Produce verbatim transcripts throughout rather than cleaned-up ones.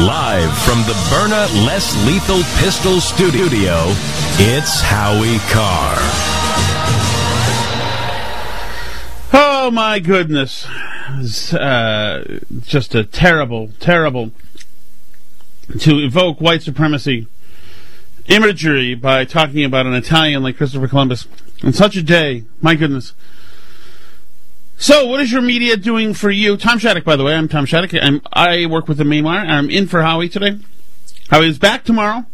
Live from the Byrna Less Lethal Pistol Studio, it's Howie Carr. Oh, my goodness. It's, uh, just a terrible, terrible to evoke white supremacy imagery by talking about an Italian like Christopher Columbus on such a day. My goodness. So, what is your media doing for you? Tom Shattuck, by the way. I'm Tom Shattuck. I'm, I work with the Mainwire. I'm in for Howie today. Howie is back tomorrow.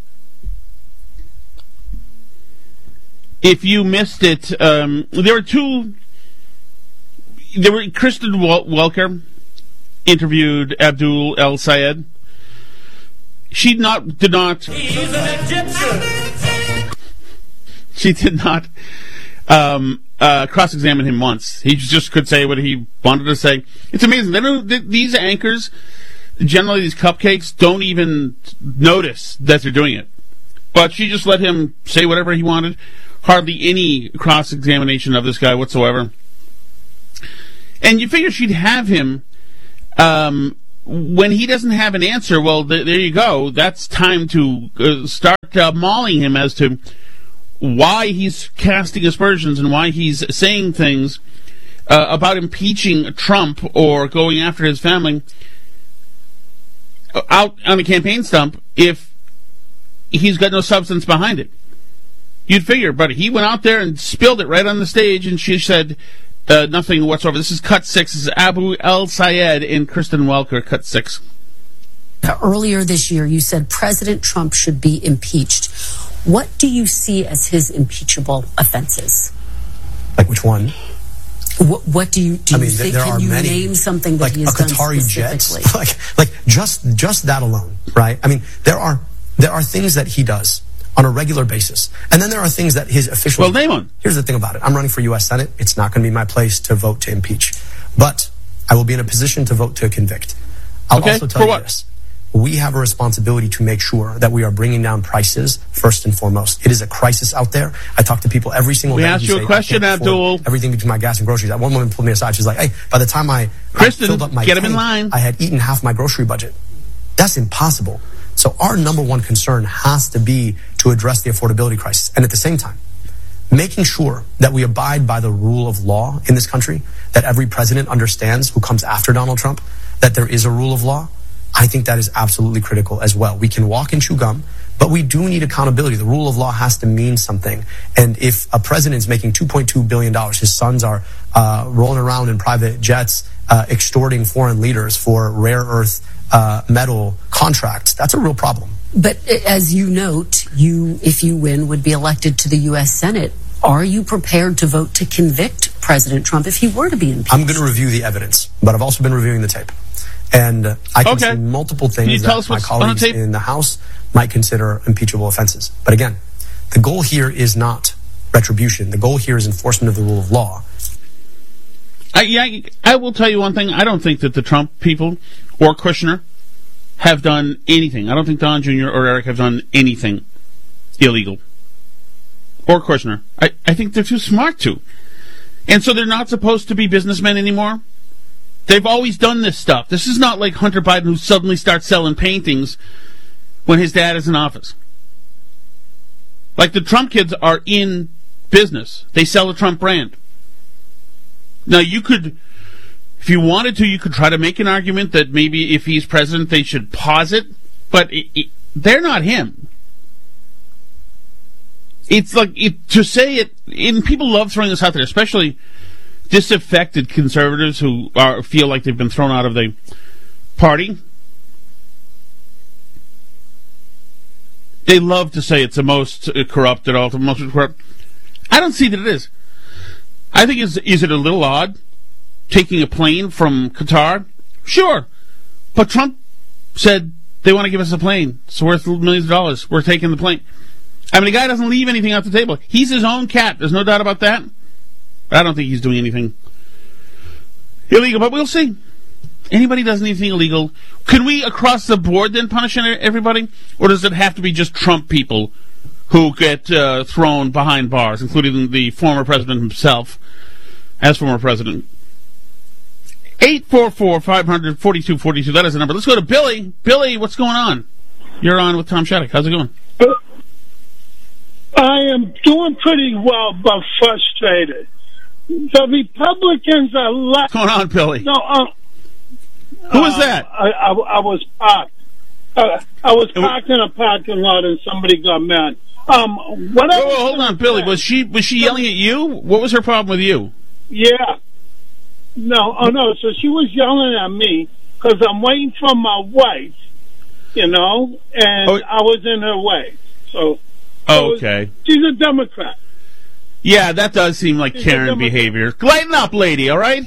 If you missed it, um, there were two... There were Kristen Wel- Welker interviewed Abdul El Sayed. She not did not... He's an Egyptian! She did not... Um, uh, cross-examine him once. He just could say what he wanted to say. It's amazing. They don't, they, these anchors, generally these cupcakes, don't even notice that they're doing it. But she just let him say whatever he wanted. Hardly any cross-examination of this guy whatsoever. And you figure she'd have him, um, when he doesn't have an answer, well, th- there you go. That's time to uh, start uh, mauling him as to why he's casting aspersions and why he's saying things uh, about impeaching Trump or going after his family out on a campaign stump if he's got no substance behind it. You'd figure, but he went out there and spilled it right on the stage, and she said uh, nothing whatsoever. This is Cut six. This is Abu El Sayed and Kristen Welker, Cut six. Earlier this year, you said President Trump should be impeached. What do you see as his impeachable offenses? Like which one? What, what do you do? I You mean, think there can are you many, name something that like he has a done Qatari specifically? jet, like like just just that alone, right? I mean, there are there are things that he does on a regular basis, and then there are things that his officials. Well, name one. Here's the thing about it: I'm running for U S Senate. It's not going to be my place to vote to impeach, but I will be in a position to vote to convict. I'll okay, also tell for you what? this. We have a responsibility to make sure that we are bringing down prices first and foremost. It is a crisis out there. I talk to people every single we day. We asked who you say, a question, Abdul. Everything between my gas and groceries. That one woman pulled me aside. She's like, hey, by the time I, Kristen, I filled up my get him tank, in line. I had eaten half my grocery budget. That's impossible. So our number one concern has to be to address the affordability crisis. And at the same time, making sure that we abide by the rule of law in this country, that every president understands who comes after Donald Trump, that there is a rule of law. I think that is absolutely critical as well. We can walk and chew gum, but we do need accountability. The rule of law has to mean something. And if a president is making two point two billion dollars, his sons are uh, rolling around in private jets, uh, extorting foreign leaders for rare earth uh, metal contracts, that's a real problem. But as you note, you, if you win, would be elected to the U S Senate. Are you prepared to vote to convict President Trump if he were to be impeached? I'm going to review the evidence, but I've also been reviewing the tape. And uh, I can okay. see multiple things that my colleagues in the House might consider impeachable offenses. But again, the goal here is not retribution. The goal here is enforcement of the rule of law. I, yeah, I will tell you one thing. I don't think that the Trump people or Kushner have done anything. I don't think Don Junior or Eric have done anything illegal. Or Kushner. I, I think they're too smart to. And so they're not supposed to be businessmen anymore. They've always done this stuff. This is not like Hunter Biden who suddenly starts selling paintings when his dad is in office. Like the Trump kids are in business. They sell a Trump brand. Now you could, if you wanted to, you could try to make an argument that maybe if he's president they should pause it, but it, it, they're not him. It's like, it, to say it, and people love throwing this out there, especially disaffected conservatives who are, feel like they've been thrown out of the party. They love to say it's the most corrupt at all, the most corrupt. I don't see that it is. I think, is, is it a little odd taking a plane from Qatar? Sure. But Trump said they want to give us a plane. It's worth millions of dollars. We're taking the plane. I mean, the guy doesn't leave anything off the table. He's his own cat. There's no doubt about that. I don't think he's doing anything illegal, but we'll see. Anybody does anything illegal, can we across the board then punish everybody? Or does it have to be just Trump people who get uh, thrown behind bars, including the former president himself, as former president? eight four four, five hundred, forty-two forty-two. That is the number. Let's go to Billy. Billy, what's going on? You're on with Tom Shattuck. How's it going? I am doing pretty well, but frustrated. The Republicans are left. What's going on, Billy? No, uh, Who is uh, that? I, I, I was parked. Uh, I was parked in a parking lot, and somebody got mad. Um, what I Whoa, was whoa, hold gonna on, Billy. say- Was she was she yelling at you? What was her problem with you? Yeah. No, oh no. So she was yelling at me because I'm waiting for my wife, you know, and Oh. I was in her way. So. Oh, okay. She's a Democrat. Yeah, that does seem like She's a Karen Democrat. behavior. Lighten up, lady, all right?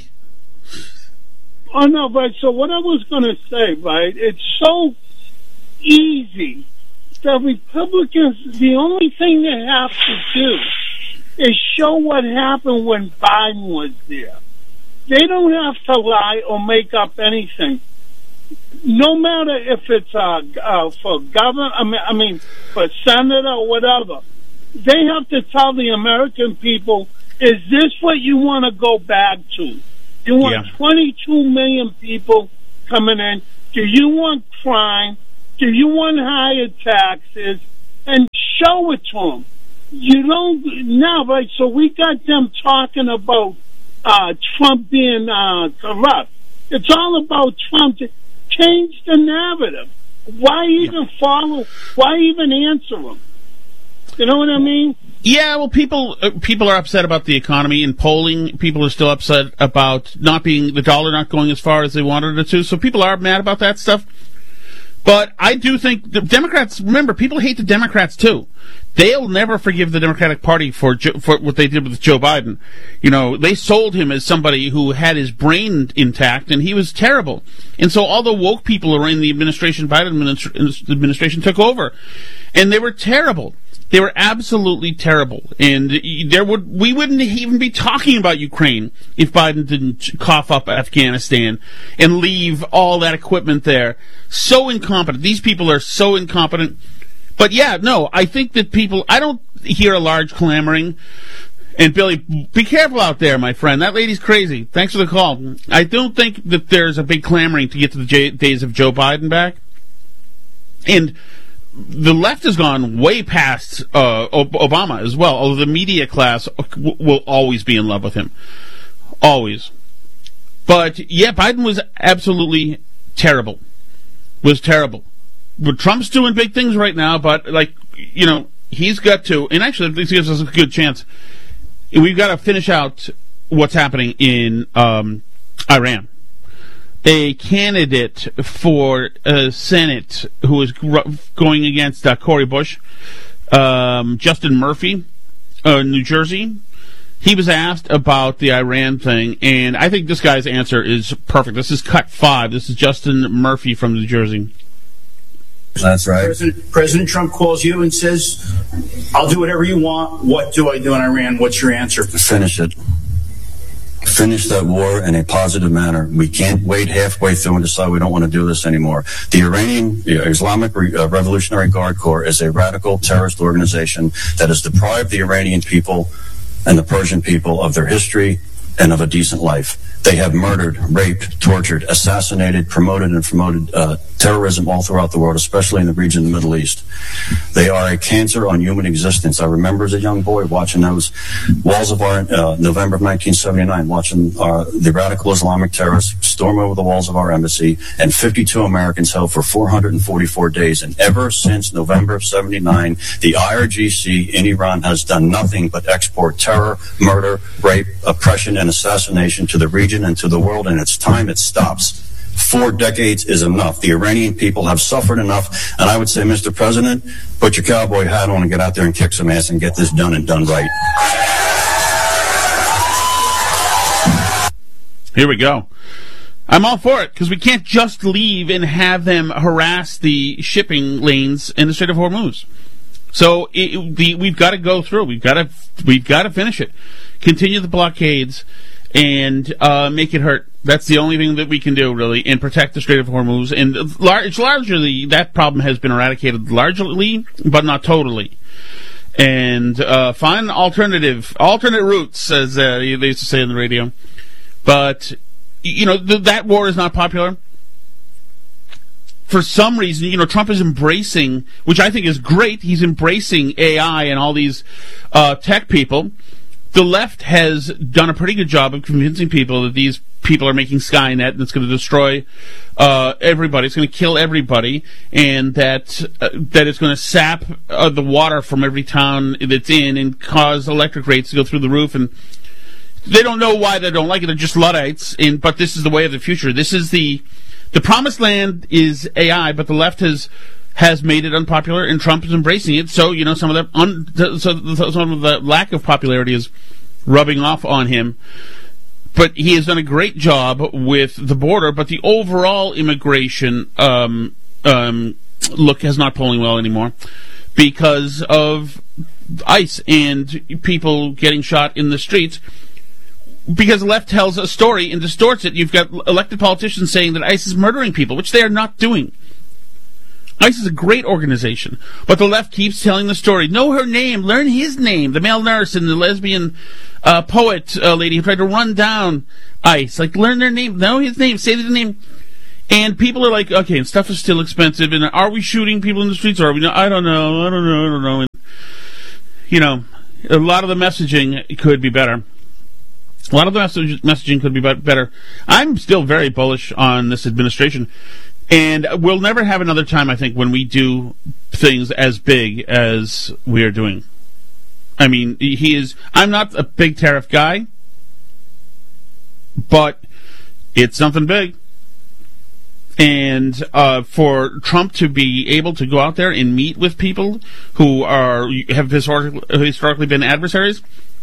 Oh no, but so what I was going to say, right? It's so easy. The Republicans, the only thing they have to do is show what happened when Biden was there. They don't have to lie or make up anything. No matter if it's uh, uh, for governor, I mean, I mean, for senator or whatever, they have to tell the American people: is this what you want to go back to? You want Yeah. twenty-two million people coming in? Do you want crime? Do you want higher taxes? And show it to them. You don't now, right? So we got them talking about uh, Trump being uh, corrupt. It's all about Trump. Change the narrative. Why even follow? Why even answer them? You know what I mean? Yeah, well, people uh, people are upset about the economy. In polling, people are still upset about not being the dollar not going as far as they wanted it to. So people are mad about that stuff. But I do think the Democrats. Remember, people hate the Democrats too. They'll never forgive the Democratic Party for jo- for what they did with Joe Biden. You know, they sold him as somebody who had his brain intact, and he was terrible. And so all the woke people around the administration, Biden administ- administration, took over, and they were terrible. They were absolutely terrible, and there would we wouldn't even be talking about Ukraine if Biden didn't cough up Afghanistan and leave all that equipment there. So incompetent. These people are so incompetent. But yeah, no, I think that people, I don't hear a large clamoring. And Billy, be careful out there, my friend. That lady's crazy. Thanks for the call. I don't think that there's a big clamoring to get to the j- days of Joe Biden back. And the left has gone way past uh, Obama as well, although the media class w- will always be in love with him. Always. But, yeah, Biden was absolutely terrible. Was terrible. But Trump's doing big things right now, but, like, you know, he's got to, and actually this gives us a good chance, we've got to finish out what's happening in um, Iran. A candidate for uh, Senate who is gr- going against uh, Cory Bush, um, Justin Murphy, uh, New Jersey, he was asked about the Iran thing, and I think this guy's answer is perfect. This is cut five. This is Justin Murphy from New Jersey. That's right. President, President Trump calls you and says, I'll do whatever you want. What do I do in Iran? What's your answer? Finish it. Finish that war in a positive manner. We can't wait halfway through and decide we don't want to do this anymore. The Iranian the Islamic Re- uh, Revolutionary Guard Corps is a radical terrorist organization that has deprived the Iranian people and the Persian people of their history and of a decent life. They have murdered, raped, tortured, assassinated, promoted, and promoted uh, terrorism all throughout the world, especially in the region of the Middle East. They are a cancer on human existence. I remember as a young boy watching those walls of our, uh, November of nineteen seventy-nine, watching uh, the radical Islamic terrorists storm over the walls of our embassy, and fifty-two Americans held for four hundred forty-four days. And ever since November of seventy-nine, the I R G C in Iran has done nothing but export terror, murder, rape, oppression, and assassination to the region and to the world, and it's time it stops. Four decades is enough. The Iranian people have suffered enough, and I would say, Mister President, put your cowboy hat on and get out there and kick some ass and get this done and done right. Here we go. I'm all for it, because we can't just leave and have them harass the shipping lanes in the Strait of Hormuz. So it, the, we've got to go through. We've got to we've got to finish it. Continue the blockades and uh, make it hurt. That's the only thing that we can do, really, and protect the Strait of Hormuz. And large, largely, that problem has been eradicated largely, but not totally. And uh, find alternative, alternate routes, as uh, they used to say on the radio. But you know, th- that war is not popular. For some reason, you know, Trump is embracing, which I think is great, he's embracing A I and all these uh, tech people. The left has done a pretty good job of convincing people that these people are making Skynet and it's going to destroy uh, everybody, it's going to kill everybody, and that uh, that it's going to sap uh, the water from every town that's in and cause electric rates to go through the roof. And they don't know why they don't like it, they're just Luddites, and, but this is the way of the future. This is the... The promised land is A I, but the left has has made it unpopular, and Trump is embracing it. So, you know, some of the un, so, so some of the lack of popularity is rubbing off on him. But he has done a great job with the border. But the overall immigration um, um, look is not polling well anymore because of ICE and people getting shot in the streets. Because the left tells a story and distorts it. You've got elected politicians saying that ICE is murdering people, which they are not doing. ICE is a great organization, but the left keeps telling the story. Know her name, learn his name, the male nurse and the lesbian uh, poet uh, lady who tried to run down ICE. Like, learn their name, know his name, say the name. And people are like, okay, and stuff is still expensive, and are we shooting people in the streets, or are we not? I don't know, I don't know, I don't know. And, you know, a lot of the messaging could be better. A lot of the message, messaging could be better. I'm still very bullish on this administration, and we'll never have another time, I think, when we do things as big as we are doing. I mean, he is... I'm not a big tariff guy, but it's something big. And uh, for Trump to be able to go out there and meet with people who are have historically, historically been adversaries...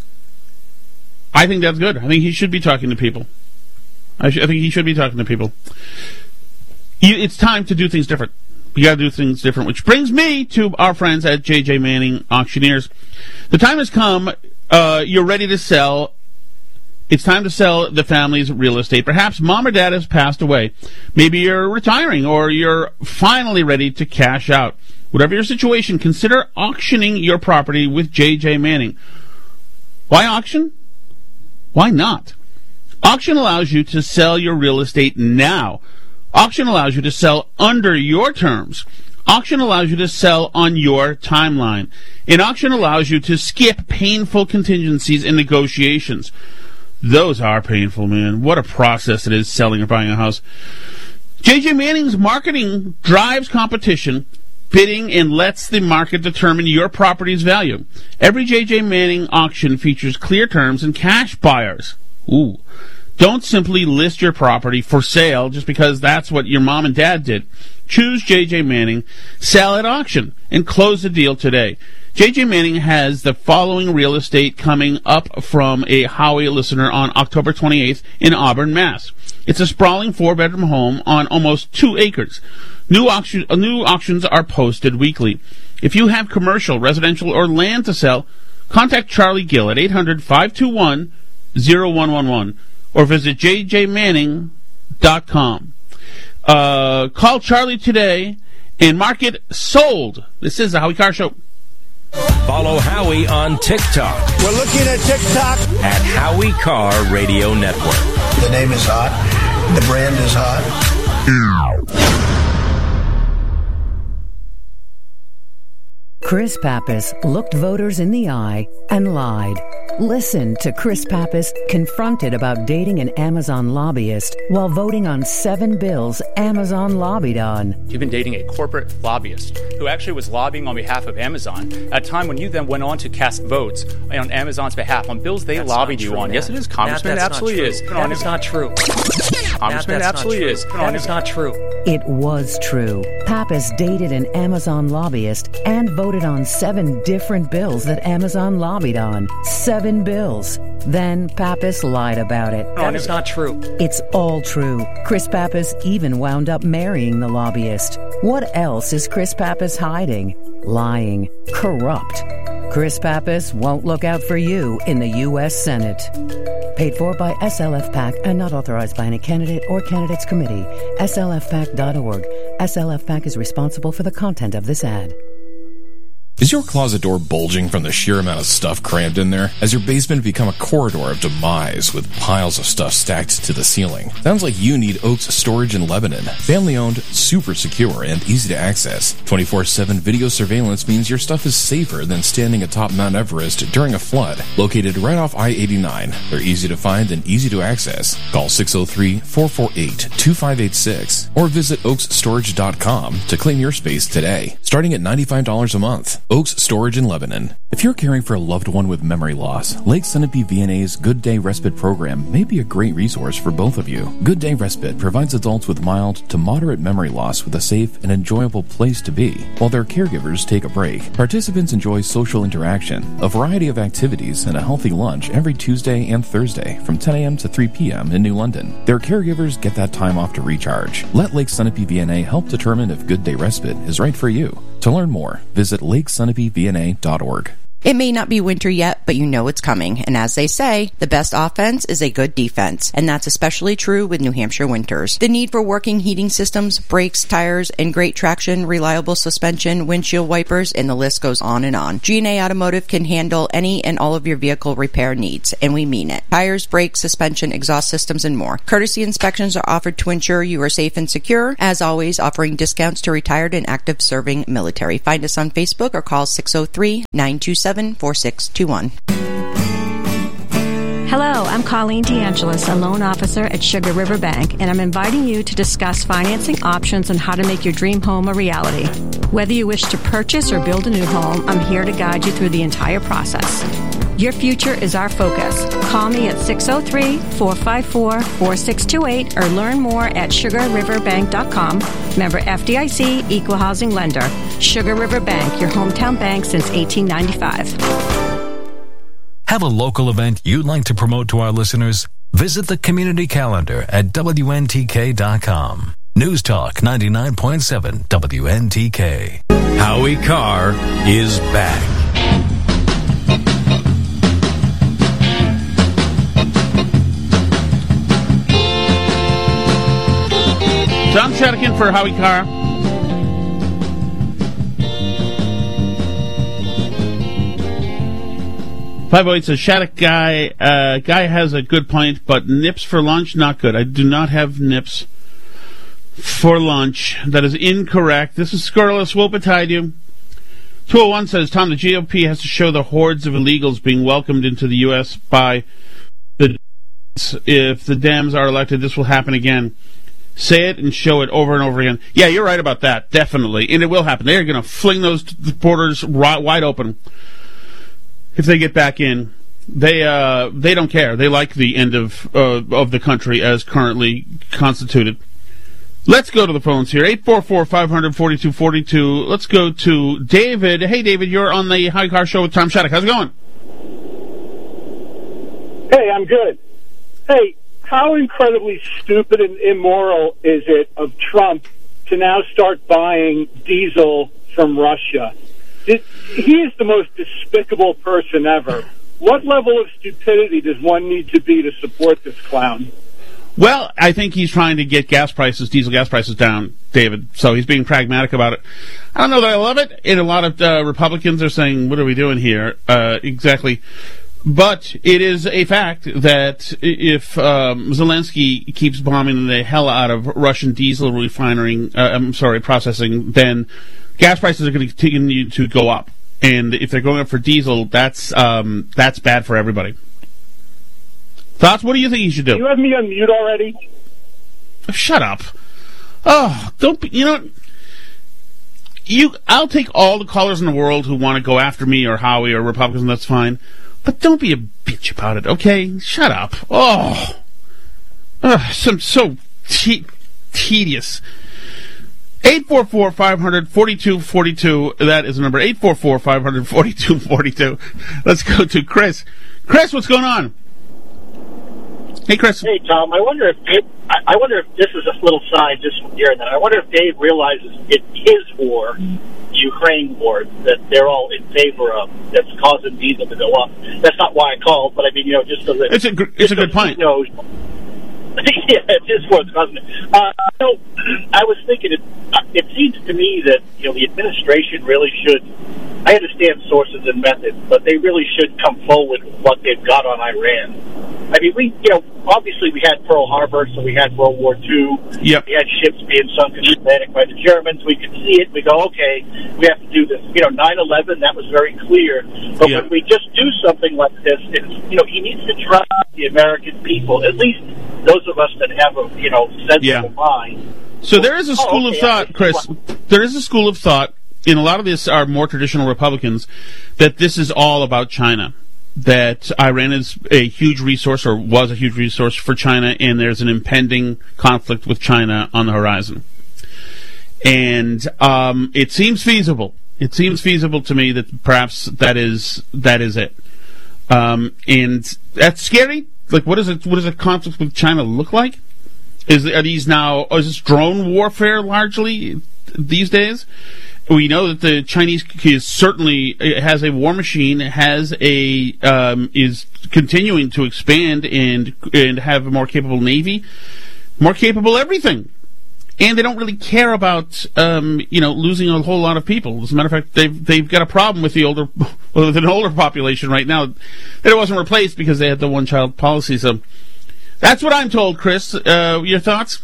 I think that's good. I think he should be talking to people. I, sh- I think he should be talking to people. You, it's time to do things different. We got to do things different, which brings me to our friends at J J Manning Auctioneers. The time has come. Uh, you're ready to sell. It's time to sell the family's real estate. Perhaps mom or dad has passed away. Maybe you're retiring, or you're finally ready to cash out. Whatever your situation, consider auctioning your property with J J Manning. Why auction? Why not? Auction allows you to sell your real estate now. Auction allows you to sell under your terms. Auction allows you to sell on your timeline. And auction allows you to skip painful contingencies and negotiations. Those are painful, man. What a process it is selling or buying a house. J J Manning's marketing drives competition, bidding, and lets the market determine your property's value. Every J J Manning auction features clear terms and cash buyers. Ooh. Don't simply list your property for sale just because that's what your mom and dad did. Choose J J Manning, sell at auction, and close the deal today. J J Manning has the following real estate coming up from a Howie listener on October twenty-eighth in Auburn, Mass. It's a sprawling four-bedroom home on almost two acres. New, auction, uh, new auctions are posted weekly. If you have commercial, residential, or land to sell, contact Charlie Gill at eight hundred, five two one, zero one one one or visit j j manning dot com. Uh, call Charlie today and mark it sold. This is the Howie Carr Show. Follow Howie on TikTok. We're looking at TikTok at Howie Carr Radio Network. The name is hot. The brand is hot. Chris Pappas looked voters in the eye and lied. Listen to Chris Pappas confronted about dating an Amazon lobbyist while voting on seven bills Amazon lobbied on. You've been dating a corporate lobbyist who actually was lobbying on behalf of Amazon at a time when you then went on to cast votes on Amazon's behalf on bills they that's lobbied you on. Matt. Yes, it is, Congressman. Matt, it absolutely is. That is not true. Congressman, it absolutely is. That is not true. It was true. Pappas dated an Amazon lobbyist and voted on seven different bills that Amazon lobbied on. Seven bills. Then Pappas lied about it. That is not true. It's all true. Chris Pappas even wound up marrying the lobbyist. What else is Chris Pappas hiding? Lying. Corrupt. Chris Pappas won't look out for you in the U S Senate. Paid for by S L F PAC and not authorized by any candidate or candidates committee. S L F pac dot org. S L F PAC is responsible for the content of this ad. Is your closet door bulging from the sheer amount of stuff crammed in there? Has your basement become a corridor of demise with piles of stuff stacked to the ceiling? Sounds like you need Oaks Storage in Lebanon. Family-owned, super secure, and easy to access. twenty-four seven video surveillance means your stuff is safer than standing atop Mount Everest during a flood. Located right off I eighty-nine, they're easy to find and easy to access. Call six oh three, four four eight, two five eight six or visit oaks storage dot com to claim your space today. Starting at ninety-five dollars a month. Oaks Storage in Lebanon. If you're caring for a loved one with memory loss, Lake Sunapee V N A's Good Day Respite program may be a great resource for both of you. Good Day Respite provides adults with mild to moderate memory loss with a safe and enjoyable place to be, while their caregivers take a break. Participants enjoy social interaction, a variety of activities, and a healthy lunch every Tuesday and Thursday from ten a.m. to three p.m. in New London. Their caregivers get that time off to recharge. Let Lake Sunapee V N A help determine if Good Day Respite is right for you. To learn more, visit lake sunapee v n a dot org. It may not be winter yet, but you know it's coming. And as they say, the best offense is a good defense. And that's especially true with New Hampshire winters. The need for working heating systems, brakes, tires, and great traction, reliable suspension, windshield wipers, and the list goes on and on. G and A Automotive can handle any and all of your vehicle repair needs, and we mean it. Tires, brakes, suspension, exhaust systems, and more. Courtesy inspections are offered to ensure you are safe and secure. As always, offering discounts to retired and active serving military. Find us on Facebook or call six oh three, nine two seven, four six two one. Hello, I'm Colleen DeAngelis, a loan officer at Sugar River Bank, and I'm inviting you to discuss financing options and how to make your dream home a reality. Whether you wish to purchase or build a new home, I'm here to guide you through the entire process. Your future is our focus. Call me at six oh three, four five four, four six two eight or learn more at sugar river bank dot com. Member F D I C, Equal Housing Lender. Sugar River Bank, your hometown bank since eighteen ninety-five. Have a local event you'd like to promote to our listeners? Visit the community calendar at W N T K dot com. News Talk ninety-nine point seven W N T K. Howie Carr is back. John Shadakin for Howie Carr. five oh eight says, Shattuck guy, uh, guy has a good point, but nips for lunch, not good. I do not have nips for lunch. That is incorrect. This is scurrilous. We'll betide you. two oh one says, Tom, the G O P has to show the hordes of illegals being welcomed into the U S by the if the Dems are elected, this will happen again. Say it and show it over and over again. Yeah, you're right about that, definitely. And it will happen. They're going to fling those borders wide open if they get back in. They uh, they don't care. They like the end of uh, of the country as currently constituted. Let's go to the phones here. eight four four, five hundred, forty-two forty-two. Let's go to David. Hey, David, you're on the High Car Show with Tom Shattuck. How's it going? Hey, I'm good. Hey, how incredibly stupid and immoral is it of Trump to now start buying diesel from Russia? It, he is the most despicable person ever. What level of stupidity does one need to be to support this clown? Well, I think he's trying to get gas prices, diesel gas prices down, David. So he's being pragmatic about it. I don't know that I love it. And a lot of uh, Republicans are saying, what are we doing here? Uh, exactly. But it is a fact that if um, Zelensky keeps bombing the hell out of Russian diesel refining, uh, I'm sorry, processing, then gas prices are going to continue to go up. And if they're going up for diesel, that's um, that's bad for everybody. Thoughts? What do you think you should do? You have me on mute already? Shut up. Oh, don't be, you know, you, I'll take all the callers in the world who want to go after me or Howie or Republicans, that's fine. But don't be a bitch about it, okay? Shut up. Oh. Ugh, some so te- tedious. eight four four, five hundred, forty-two forty-two. That is the number. eight four four, five hundred, forty-two forty-two. Let's go to Chris. Chris, what's going on? Hey, Chris. Hey, Tom. I wonder if Dave, I wonder if this is a little side just from hearing that. I wonder if Dave realizes it's his war, the Ukraine war, that they're all in favor of, that's causing diesel to go up. That's not why I called, but I mean, you know, just so that it's a gr- it's a good point. You know, yeah, it's his war that's causing it. Uh, you know, I was thinking, it, it seems to me that you know the administration really should I understand sources and methods, but they really should come forward with what they've got on Iran. I mean, we, you know, obviously we had Pearl Harbor, so we had World War Two. Yep. We had ships being sunk in the Atlantic by the Germans. We could see it. We go, okay, we have to do this. You know, nine eleven, that was very clear. But Yep. when we just do something like this, it's, you know, he needs to trust the American people, at least those of us that have a, you know, sensible Yeah. mind. So there is a school Oh, okay, of thought, Chris. There is a school of thought, and a lot of this are more traditional Republicans, that this is all about China. That Iran is a huge resource, or was a huge resource for China, and there's an impending conflict with China on the horizon. And um, it seems feasible. It seems feasible to me that perhaps that is that is it. Um, and that's scary. Like, what is it? What does a conflict with China look like? Is are these now? Is this drone warfare largely these days? We know that the Chinese is certainly has a war machine, has a um, is continuing to expand and and have a more capable navy, more capable everything, and they don't really care about um, you know losing a whole lot of people. As a matter of fact, they've they've got a problem with the older with an older population right now that it wasn't replaced because they had the one child policy. So that's what I'm told, Chris. Uh, your thoughts?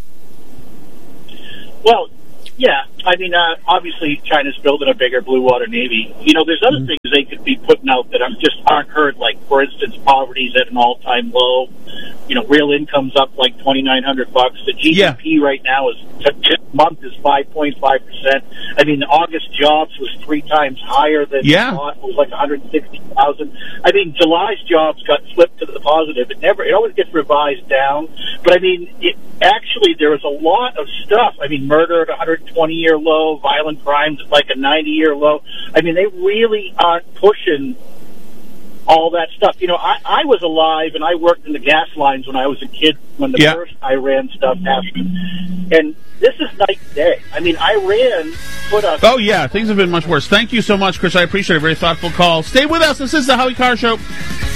Well, yeah, I mean, uh, obviously China's building a bigger blue water navy. You know, there's other mm-hmm. things they could be putting out that are, just aren't heard, like, for instance, poverty's at an all-time low. You know, real income's up like twenty-nine hundred bucks. The G D P yeah. right now is, this month is five point five percent. I mean, the August jobs was three times higher than yeah. thought. It was like one hundred sixty thousand. I mean, July's jobs got flipped to the positive. It never, it always gets revised down. But I mean, it actually, there was a lot of stuff. I mean, murder at a one hundred twenty year low, violent crimes at like a ninety year low. I mean, they really aren't pushing all that stuff. You know, I, I was alive and I worked in the gas lines when I was a kid when the yeah. first Iran stuff happened. And this is night and day. I mean, Iran put us... Oh, yeah, things have been much worse. Thank you so much, Chris. I appreciate it. A very thoughtful call. Stay with us. This is the Howie Carr Show.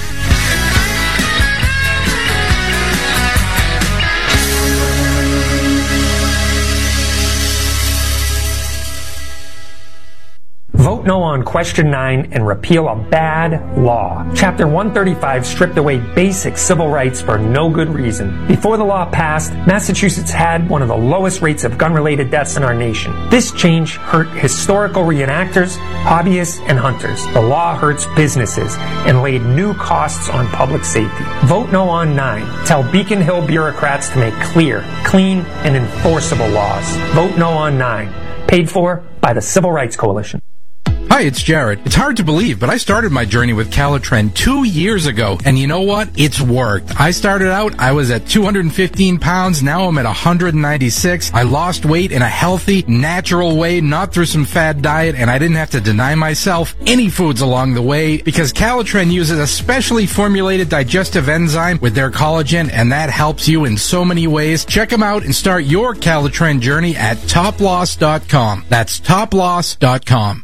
Vote no on Question nine and repeal a bad law. Chapter one thirty-five stripped away basic civil rights for no good reason. Before the law passed, Massachusetts had one of the lowest rates of gun-related deaths in our nation. This change hurt historical reenactors, hobbyists, and hunters. The law hurts businesses and laid new costs on public safety. Vote no on nine. Tell Beacon Hill bureaucrats to make clear, clean, and enforceable laws. Vote no on nine. Paid for by the Civil Rights Coalition. Hi, it's Jared. It's hard to believe, but I started my journey with Calitren two years ago, and you know what? It's worked. I started out, I was at two hundred fifteen pounds, now I'm at one hundred ninety-six. I lost weight in a healthy, natural way, not through some fad diet, and I didn't have to deny myself any foods along the way, because Calitren uses a specially formulated digestive enzyme with their collagen, and that helps you in so many ways. Check them out and start your Calitren journey at top loss dot com. That's top loss dot com.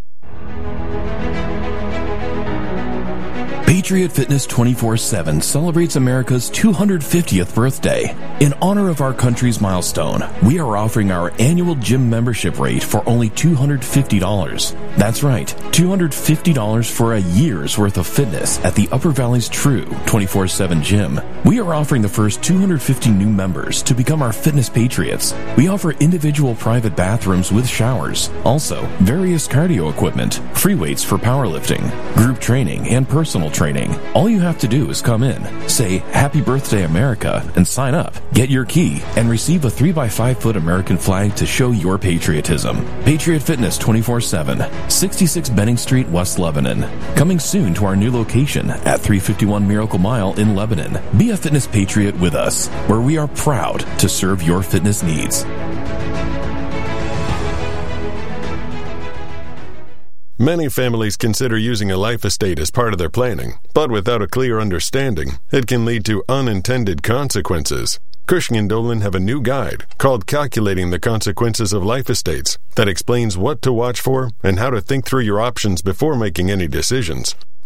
Patriot Fitness twenty-four seven celebrates America's two hundred fiftieth birthday. In honor of our country's milestone, we are offering our annual gym membership rate for only two hundred fifty dollars. That's right, two hundred fifty dollars for a year's worth of fitness at the Upper Valley's true twenty-four seven gym. We are offering the first two hundred fifty new members to become our fitness patriots. We offer individual private bathrooms with showers, also various cardio equipment, free weights for powerlifting, group training, and personal training. Training. All you have to do is come in, say Happy Birthday America, and sign up. Get your key and receive a three by five foot American flag to show your patriotism. Patriot Fitness twenty-four seven, sixty-six Benning Street, West Lebanon. Coming soon to our new location at three fifty-one Miracle Mile in Lebanon. Be a fitness patriot with us, where we are proud to serve your fitness needs. Many families consider using a life estate as part of their planning, but without a clear understanding, it can lead to unintended consequences. Cushing and Dolan have a new guide called Calculating the Consequences of Life Estates that explains what to watch for and how to think through your options before making any decisions.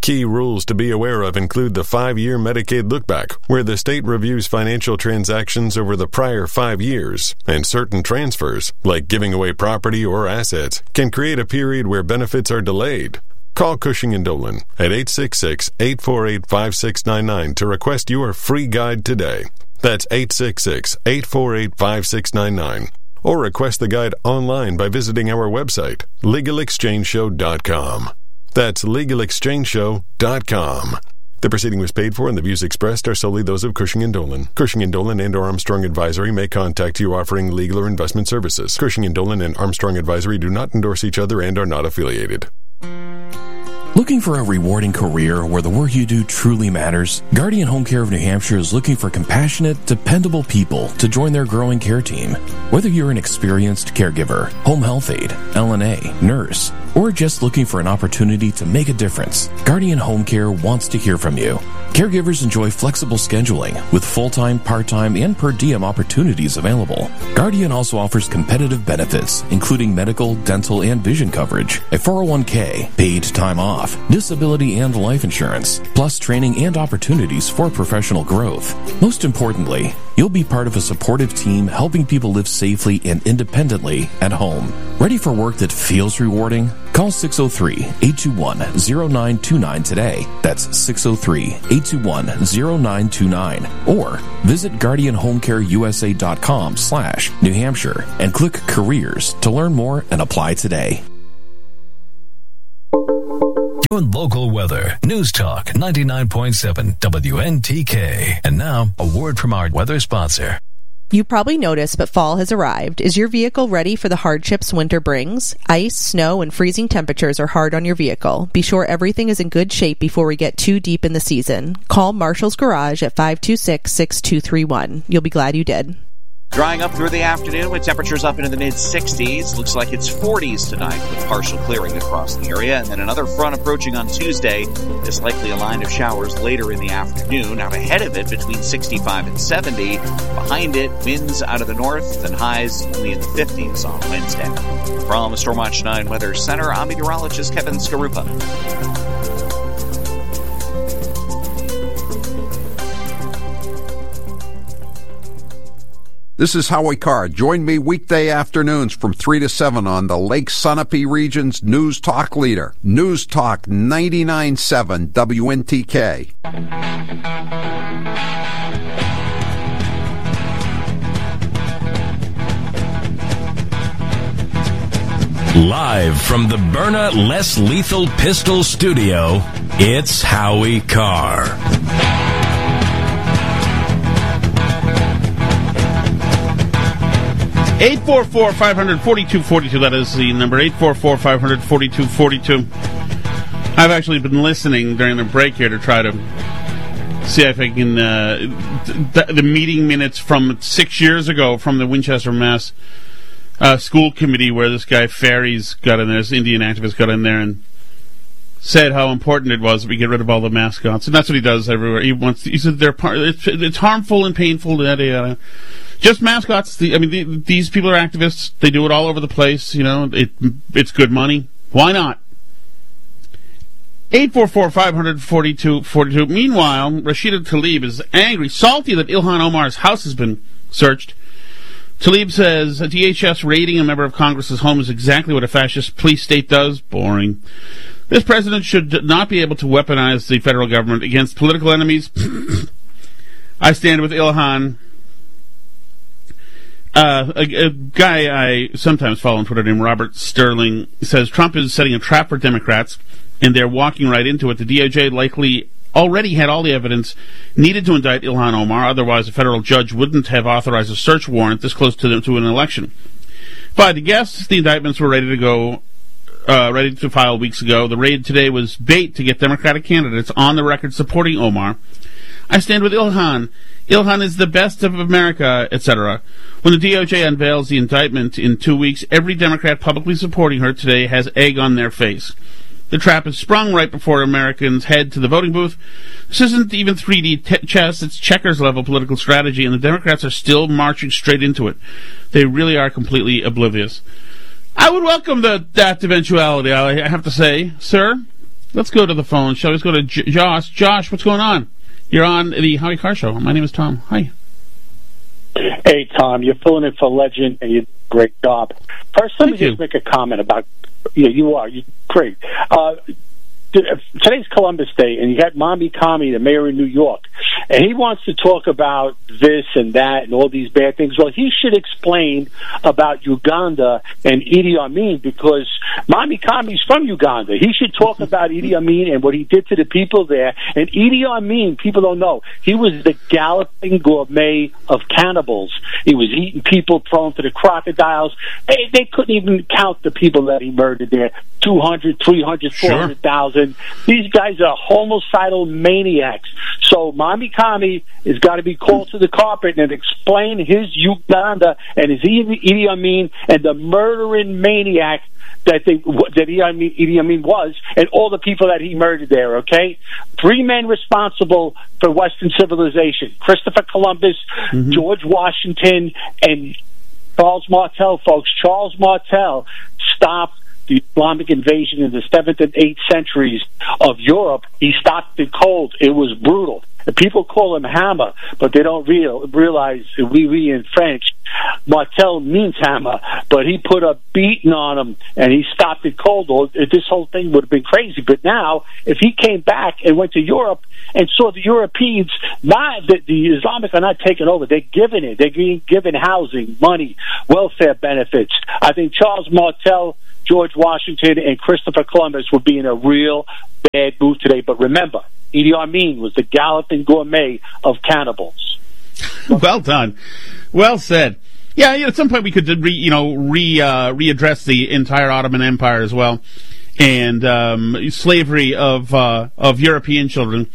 Key rules to be aware of include the five-year Medicaid lookback, where the state reviews financial transactions over the prior five years, and certain transfers, like giving away property or assets, can create a period where benefits are delayed. Call Cushing and Dolan at eight six six, eight four eight, five six nine nine to request your free guide today. That's eight six six, eight four eight, five six nine nine. Or request the guide online by visiting our website, legal exchange show dot com. That's legal exchange show dot com. The proceeding was paid for and the views expressed are solely those of Cushing and Dolan. Cushing and Dolan and or Armstrong Advisory may contact you offering legal or investment services. Cushing and Dolan and Armstrong Advisory do not endorse each other and are not affiliated. Looking for a rewarding career where the work you do truly matters? Guardian Home Care of New Hampshire is looking for compassionate, dependable people to join their growing care team. Whether you're an experienced caregiver, home health aide, L N A, nurse, or just looking for an opportunity to make a difference, Guardian Home Care wants to hear from you. Caregivers enjoy flexible scheduling with full-time, part-time, and per diem opportunities available. Guardian also offers competitive benefits, including medical, dental, and vision coverage, a four oh one k, paid time off, disability and life insurance, plus training and opportunities for professional growth. Most importantly, you'll be part of a supportive team helping people live safely and independently at home. Ready for work that feels rewarding? Call six oh three, eight two one, oh nine two nine today. That's six oh three, eight two one, oh nine two nine. Or visit guardian home care u s a dot com slash New Hampshire and click Careers to learn more and apply today. Your local weather. News Talk ninety-nine point seven W N T K. And now, a word from our weather sponsor. You probably noticed, but fall has arrived. Is your vehicle ready for the hardships winter brings? Ice, snow, and freezing temperatures are hard on your vehicle. Be sure everything is in good shape before we get too deep in the season. Call Marshall's Garage at five two six, six two three one. You'll be glad you did. Drying up through the afternoon with temperatures up into the mid-sixties. Looks like it's forties tonight with partial clearing across the area. And then another front approaching on Tuesday. There's likely a line of showers later in the afternoon. Out ahead of it between sixty-five and seventy. Behind it, winds out of the north and highs only in the fifties on Wednesday. From Stormwatch nine Weather Center, I'm meteorologist Kevin Skarupa. This is Howie Carr. Join me weekday afternoons from three to seven on the Lake Sunapee region's News Talk leader. News Talk ninety-nine point seven W N T K. Live from the Byrna Less Lethal Pistol Studio, it's Howie Carr. eight four four, five hundred, forty-two forty-two. That is the number. eight four four, five hundred, forty-two forty-two. I've actually been listening during the break here to try to see if I can uh, th- the meeting minutes from six years ago from the Winchester, Mass. Uh, school committee where this guy Ferries got in there, this Indian activist got in there and said how important it was that we get rid of all the mascots, and that's what he does everywhere. He wants. To, he said they're part. It's, it's harmful and painful. Yada yada. Just mascots. The, I mean, the, these people are activists. They do it all over the place. You know, it it's good money. Why not? eight four four, five hundred, forty-two forty-two. Meanwhile, Rashida Tlaib is angry, salty that Ilhan Omar's house has been searched. Tlaib says a D H S raiding a member of Congress's home is exactly what a fascist police state does. Boring. This president should not be able to weaponize the federal government against political enemies. I stand with Ilhan. Uh, a, a guy I sometimes follow on Twitter named Robert Sterling says Trump is setting a trap for Democrats, and they're walking right into it. The D O J likely already had all the evidence needed to indict Ilhan Omar. Otherwise, a federal judge wouldn't have authorized a search warrant this close to, the, to an election. If I had to guess, the indictments were ready to go, uh, ready to file weeks ago. The raid today was bait to get Democratic candidates on the record supporting Omar. I stand with Ilhan. Ilhan is the best of America, et cetera. When the D O J unveils the indictment in two weeks, every Democrat publicly supporting her today has egg on their face. The trap is sprung right before Americans head to the voting booth. This isn't even three D t- chess, it's checkers-level political strategy, and the Democrats are still marching straight into it. They really are completely oblivious. I would welcome the, that eventuality, I have to say, sir. Let's go to the phone. Shall we go to J- Josh? Josh, what's going on? You're on the Howie Carr Show. My name is Tom. Hi. Hey, Tom. You're filling in for Legend, and you do a great job. First, let me just make a comment about... Yeah, you are. You're great. Uh, today's Columbus Day, and you got Mommy Kami, the mayor of New York, and he wants to talk about this and that and all these bad things. Well, he should explain about Uganda and Idi Amin, because Mommy Kami's from Uganda. He should talk about Idi Amin and what he did to the people there. And Idi Amin, people don't know, he was the galloping gourmet of cannibals. He was eating people, thrown to the crocodiles. They, they couldn't even count the people that he murdered there. two hundred, three hundred, four hundred thousand. These guys are homicidal maniacs. So Mommy Kami has got to be called to the carpet and explain his Uganda and his Idi Amin and the murdering maniac that they that Idi Amin, Idi Amin was, and all the people that he murdered there. Okay, three men responsible for Western civilization: Christopher Columbus, mm-hmm. George Washington, and Charles Martel. Folks, Charles Martel stopped the Islamic invasion in the seventh and eighth centuries of Europe. He stopped it cold. It was brutal. The people call him Hammer, but they don't real, realize we we in French, Martel means hammer, but he put a beating on him and he stopped it cold. Or this whole thing would have been crazy. But now, if he came back and went to Europe and saw the Europeans, not the, the Islamic are not taking over. They're giving it. They're being given housing, money, welfare benefits. I think Charles Martel, George Washington, and Christopher Columbus would be in a real bad mood today. But remember, Idi Amin was the galloping gourmet of cannibals. Well done. Well said. Yeah, you know, at some point we could, re, you know, re uh, readdress the entire Ottoman Empire as well, and um, slavery of uh, of European children.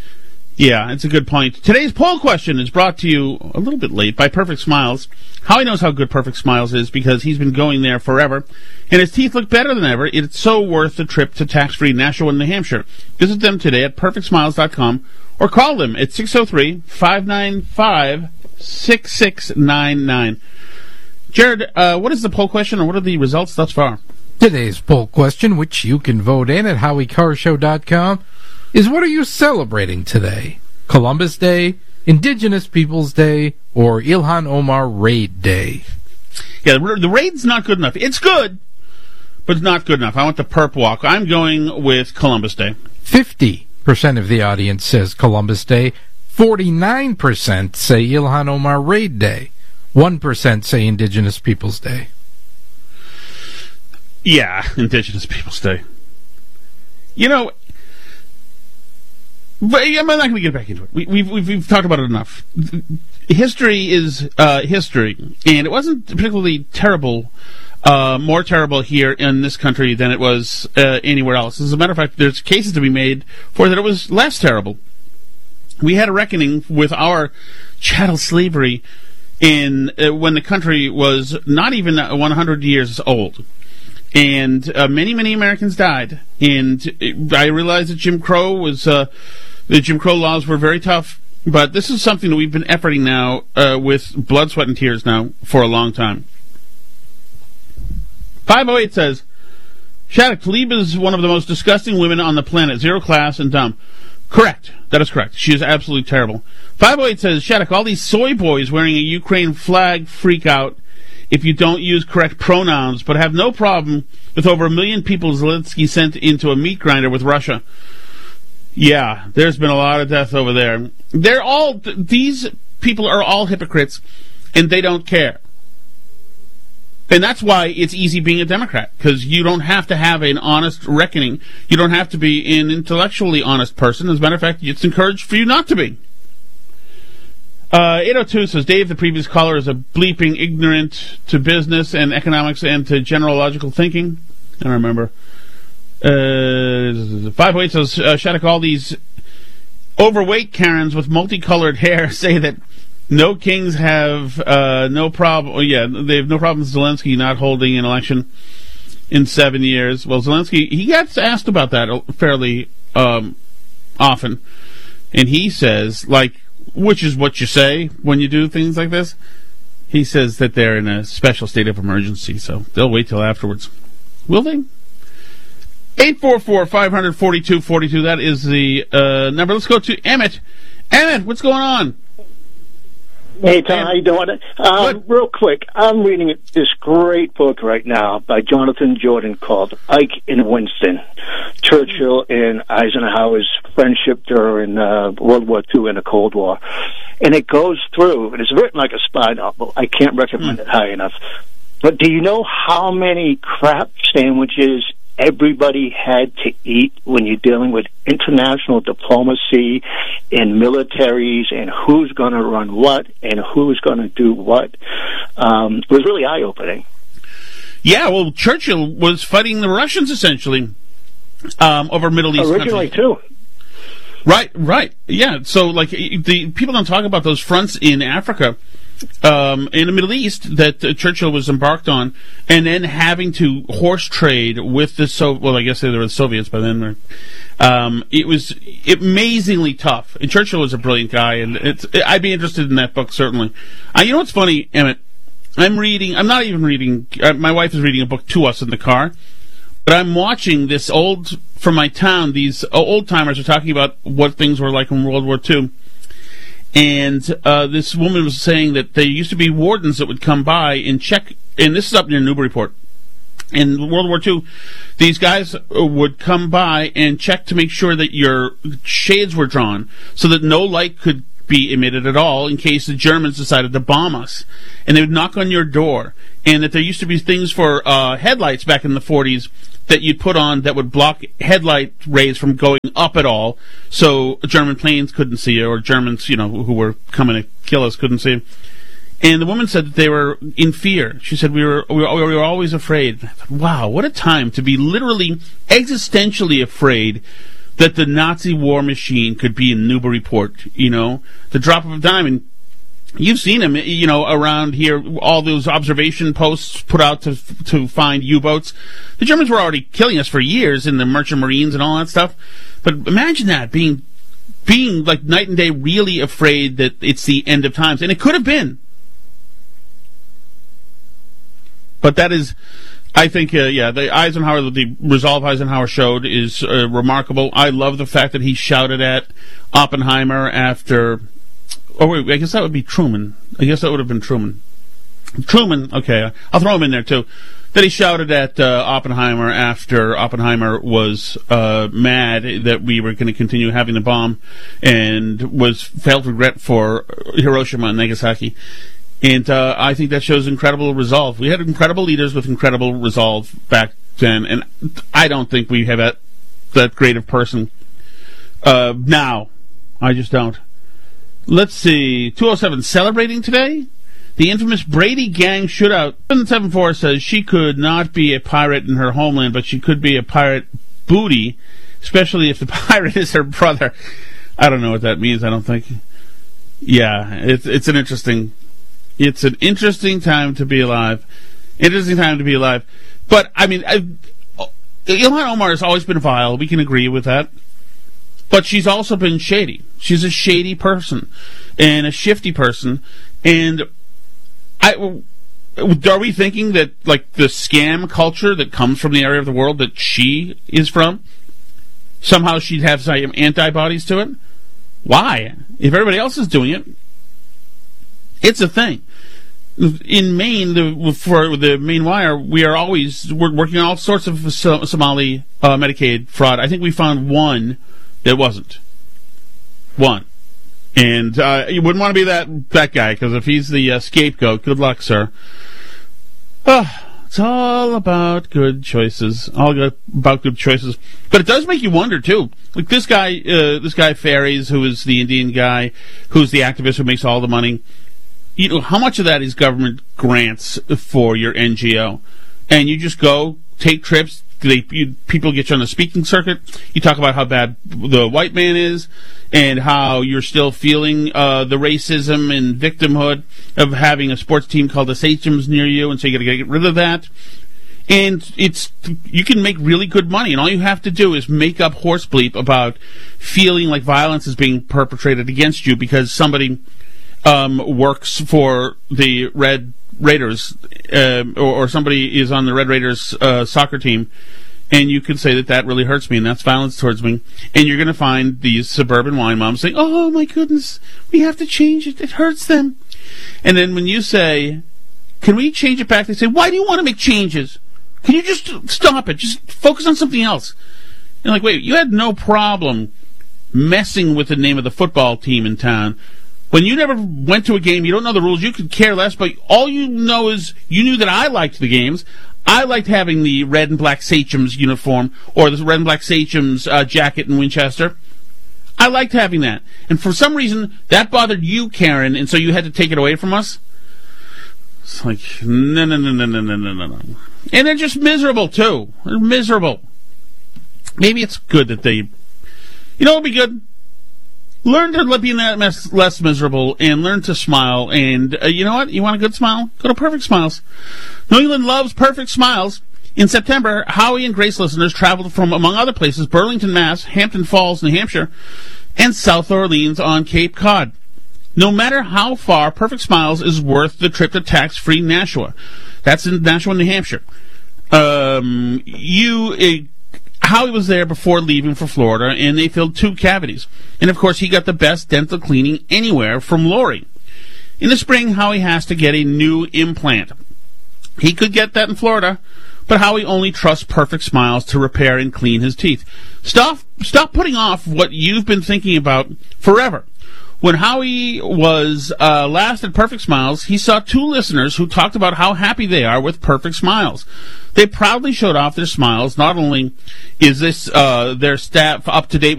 Yeah, it's a good point. Today's poll question is brought to you a little bit late by Perfect Smiles. Howie knows how good Perfect Smiles is because he's been going there forever, and his teeth look better than ever. It's so worth the trip to tax-free Nashua, New Hampshire. Visit them today at perfect smiles dot com or call them at six oh three, five nine five, six six nine nine. Jared, uh, what is the poll question, or what are the results thus far? Today's poll question, which you can vote in at howie carr show dot com, is what are you celebrating today? Columbus Day, Indigenous Peoples Day, or Ilhan Omar Raid Day? Yeah, the, the raid's not good enough. It's good, but it's not good enough. I want the perp walk. I'm going with Columbus Day. fifty percent of the audience says Columbus Day. forty-nine percent say Ilhan Omar Raid Day. one percent say Indigenous Peoples Day. Yeah, Indigenous Peoples Day. You know, but I'm not going to get back into it. We, we've, we've we've talked about it enough. History is uh, history, and it wasn't particularly terrible, uh, more terrible here in this country than it was uh, anywhere else. As a matter of fact, there's cases to be made for that it was less terrible. We had a reckoning with our chattel slavery in uh, when the country was not even one hundred years old. And uh, many, many Americans died. And I realized that Jim Crow was, uh, the Jim Crow laws were very tough. But this is something that we've been efforting now uh, with blood, sweat, and tears now for a long time. five oh eight says, Shattuck, Tlaib is one of the most disgusting women on the planet. Zero class and dumb. Correct. That is correct. She is absolutely terrible. five oh eight says, Shattuck, all these soy boys wearing a Ukraine flag freak out if you don't use correct pronouns, but have no problem with over a million people Zelensky sent into a meat grinder with Russia. Yeah, there's been a lot of death over there. They're all, th- these people are all hypocrites, and they don't care. And that's why it's easy being a Democrat, because you don't have to have an honest reckoning. You don't have to be an intellectually honest person. As a matter of fact, it's encouraged for you not to be. Uh, eight oh two says, Dave, the previous caller, is a bleeping ignorant to business and economics and to general logical thinking. I don't remember. Uh, five oh eight says, uh, Shattuck, all these overweight Karens with multicolored hair say that no kings have uh, no problem. Oh, yeah, they have no problem with Zelensky not holding an election in seven years. Well, Zelensky, he gets asked about that fairly um, often. And he says, like, which is what you say when you do things like this. He says that they're in a special state of emergency, so they'll wait till afterwards. Will they? eight four four, five hundred, forty-two forty-two. That is the uh, number. Let's go to Emmett. Emmett, what's going on? Hey, Tom, how you doing? Um, real quick, I'm reading this great book right now by Jonathan Jordan called Ike and Winston, Churchill and Eisenhower's friendship during uh, World War Two and the Cold War. And it goes through, and it's written like a spy novel. I can't recommend it high enough. But do you know how many crap sandwiches everybody had to eat when you're dealing with international diplomacy and militaries and who's going to run what and who's going to do what? Um, it was really eye-opening. Yeah, well, Churchill was fighting the Russians, essentially, um, over Middle East Originally, countries. too. Right, right. Yeah, so, like, the people don't talk about those fronts in Africa, um, in the Middle East that uh, Churchill was embarked on, and then having to horse trade with the so well, I guess they were the Soviets by then. Um, it was amazingly tough. And Churchill was a brilliant guy, and it's I'd be interested in that book certainly. Uh, you know what's funny, Emmett? I'm reading. I'm not even reading. Uh, my wife is reading a book to us in the car, but I'm watching this old from my town. These old timers are talking about what things were like in World War Two. And uh, this woman was saying that there used to be wardens that would come by and check, and this is up near Newburyport. In World War Two, these guys would come by and check to make sure that your shades were drawn so that no light could be emitted at all in case the Germans decided to bomb us. And they would knock on your door. And that there used to be things for uh, headlights back in the forties that you'd put on that would block headlight rays from going up at all, so German planes couldn't see you, or Germans, you know, who were coming to kill us couldn't see you. And the woman said that they were in fear. She said, we were we were, we were always afraid. I thought, wow, what a time to be literally existentially afraid that the Nazi war machine could be in Newburyport, you know, the drop of a dime. And you've seen them, you know, around here, all those observation posts put out to to find U-boats. The Germans were already killing us for years in the Merchant Marines and all that stuff. But imagine that, being, being like night and day really afraid that it's the end of times. And it could have been. But that is, I think, uh, yeah, the Eisenhower, the resolve Eisenhower showed is uh, remarkable. I love the fact that he shouted at Oppenheimer after... Oh, wait, I guess that would be Truman. I guess that would have been Truman. Truman, okay, I'll throw him in there, too. That he shouted at uh, Oppenheimer after Oppenheimer was uh, mad that we were going to continue having the bomb and was felt regret for Hiroshima and Nagasaki. And uh, I think that shows incredible resolve. We had incredible leaders with incredible resolve back then, and I don't think we have that, that great of person uh, now. I just don't. Let's see. two oh seven celebrating today. The infamous Brady gang shootout. seven seven four says she could not be a pirate in her homeland, but she could be a pirate booty, especially if the pirate is her brother. I don't know what that means, I don't think. Yeah, it's it's an interesting it's an interesting time to be alive. Interesting time to be alive. But, I mean, I, Ilhan Omar has always been vile. We can agree with that. But she's also been shady. She's a shady person and a shifty person. And I, are we thinking that, like, the scam culture that comes from the area of the world that she is from, somehow she'd have some antibodies to it? Why? If everybody else is doing it, it's a thing. In Maine, the, for the Maine Wire, we are always we're working on all sorts of Somali uh, Medicaid fraud. I think we found one that wasn't. One. And uh, you wouldn't want to be that, that guy, because if he's the uh, scapegoat, good luck, sir. Oh, it's all about good choices. All good, about good choices. But it does make you wonder, too. Like this guy, uh, this guy Ferries, who is the Indian guy, who's the activist who makes all the money. You know, how much of that is government grants for your N G O? And you just go, take trips, they, you, people get you on the speaking circuit, you talk about how bad the white man is, and how you're still feeling uh, the racism and victimhood of having a sports team called the Sachems near you, and so you got to get rid of that. And it's you can make really good money, and all you have to do is make up horse bleep about feeling like violence is being perpetrated against you because somebody Um, works for the Red Raiders, uh, or, or somebody is on the Red Raiders uh, soccer team, And you can say that that really hurts me, and that's violence towards me. And you're going to find these suburban wine moms saying, oh, my goodness, we have to change it. It hurts them. And then when you say, can we change it back? They say, why do you want to make changes? Can you just stop it? Just focus on something else. You're like, wait, you had no problem messing with the name of the football team in town. When you never went to a game, you don't know the rules, you could care less, but all you know is you knew that I liked the games. I liked having the red and black Sachem's uniform, or the red and black Sachem's uh, jacket in Winchester. I liked having that. And for some reason, that bothered you, Karen, and so you had to take it away from us? It's like, no, no, no, no, no, no, no, no. And they're just miserable, too. They're miserable. Maybe it's good that they... You know what would be good? Learn to be less miserable and learn to smile. And uh, you know what? You want a good smile? Go to Perfect Smiles. New England loves Perfect Smiles. In September, Howie and Grace listeners traveled from, among other places, Burlington, Mass., Hampton Falls, New Hampshire, and South Orleans on Cape Cod. No matter how far, Perfect Smiles is worth the trip to tax-free Nashua. That's in Nashua, New Hampshire. Um, you... Uh, Howie was there before leaving for Florida, and they filled two cavities. And, of course, he got the best dental cleaning anywhere from Lori. In the spring, Howie has to get a new implant. He could get that in Florida, but Howie only trusts Perfect Smiles to repair and clean his teeth. Stop, stop putting off what you've been thinking about forever. When Howie was uh, last at Perfect Smiles, he saw two listeners who talked about how happy they are with Perfect Smiles. They proudly showed off their smiles. Not only is this uh, their staff up to date